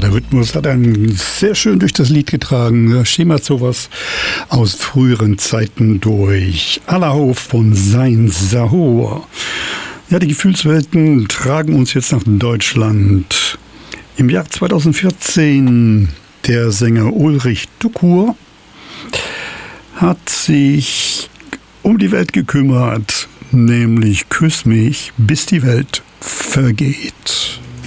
Der Rhythmus hat einen sehr schön durch das Lied getragen. Da schimmert sowas aus früheren Zeiten durch. Allerhof von Sein Sahur. Ja, die Gefühlswelten tragen uns jetzt nach Deutschland. Im Jahr 2014 der Sänger Ulrich Tukur hat sich um die Welt gekümmert, nämlich Küss mich, bis die Welt vergeht.